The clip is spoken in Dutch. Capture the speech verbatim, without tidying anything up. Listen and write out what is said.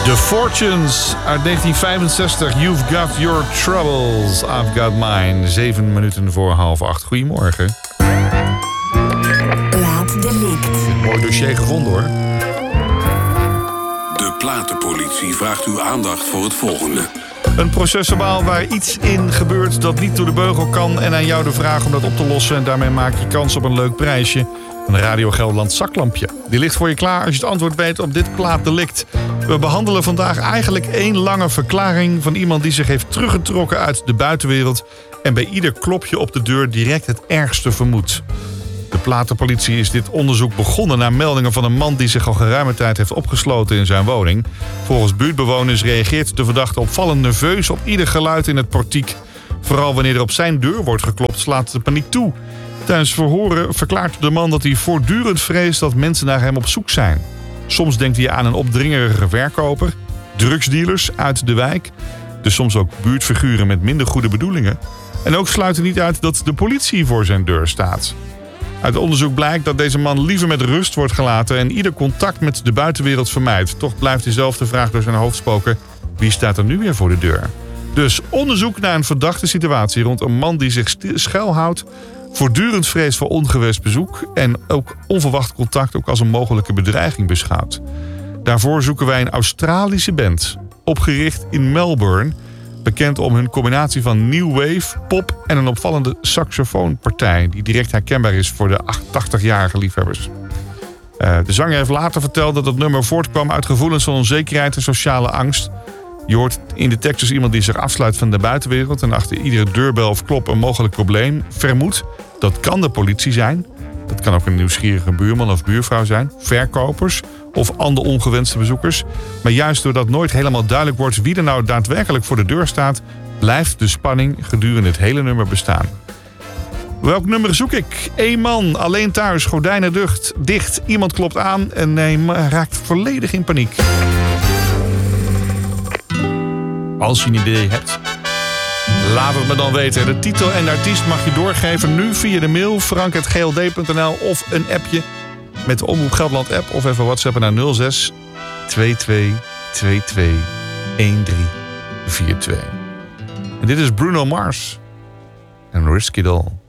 The Fortunes uit negentien vijfenzestig. You've got your troubles, I've got mine. Zeven minuten voor half acht. Goedemorgen. Plaatdelict. Mooi dossier gevonden hoor. De platenpolitie vraagt uw aandacht voor het volgende. Een procesverbaal waar iets in gebeurt dat niet door de beugel kan... en aan jou de vraag om dat op te lossen. En daarmee maak je kans op een leuk prijsje. Een Radio Gelderland zaklampje. Die ligt voor je klaar als je het antwoord weet op dit plaatdelict. We behandelen vandaag eigenlijk één lange verklaring... van iemand die zich heeft teruggetrokken uit de buitenwereld... en bij ieder klopje op de deur direct het ergste vermoedt. De platenpolitie is dit onderzoek begonnen... na meldingen van een man die zich al geruime tijd heeft opgesloten in zijn woning. Volgens buurtbewoners reageert de verdachte opvallend nerveus... op ieder geluid in het portiek. Vooral wanneer er op zijn deur wordt geklopt, slaat de paniek toe. Tijdens verhoren verklaart de man dat hij voortdurend vreest... dat mensen naar hem op zoek zijn. Soms denkt hij aan een opdringerige verkoper... drugsdealers uit de wijk... dus soms ook buurtfiguren met minder goede bedoelingen. En ook sluit hij niet uit dat de politie voor zijn deur staat. Uit onderzoek blijkt dat deze man liever met rust wordt gelaten... en ieder contact met de buitenwereld vermijdt. Toch blijft diezelfde vraag door zijn hoofd spoken... wie staat er nu weer voor de deur? Dus onderzoek naar een verdachte situatie... rond een man die zich schuilhoudt... voortdurend vrees voor ongewenst bezoek... en ook onverwacht contact ook als een mogelijke bedreiging beschouwt. Daarvoor zoeken wij een Australische band... opgericht in Melbourne... bekend om hun combinatie van new wave, pop... en een opvallende saxofoonpartij... die direct herkenbaar is voor de achtentachtigjarige liefhebbers. Uh, de zanger heeft later verteld dat het nummer voortkwam... uit gevoelens van onzekerheid en sociale angst. Je hoort in de tekst dus iemand die zich afsluit van de buitenwereld... en achter iedere deurbel of klop een mogelijk probleem vermoedt. Dat kan de politie zijn. Dat kan ook een nieuwsgierige buurman of buurvrouw zijn. Verkopers of andere ongewenste bezoekers. Maar juist doordat nooit helemaal duidelijk wordt... wie er nou daadwerkelijk voor de deur staat... blijft de spanning gedurende het hele nummer bestaan. Welk nummer zoek ik? Eén man, alleen thuis, gordijnen dicht. dicht. Iemand klopt aan en hij raakt volledig in paniek. Als je een idee hebt, laat het me dan weten. De titel en de artiest mag je doorgeven nu via de mail frank at g l d punt n l of een appje met de Omroep Gelderland app of even whatsappen naar nul zes twee twee twee twee een drie vier twee. En dit is Bruno Mars en Risk It All.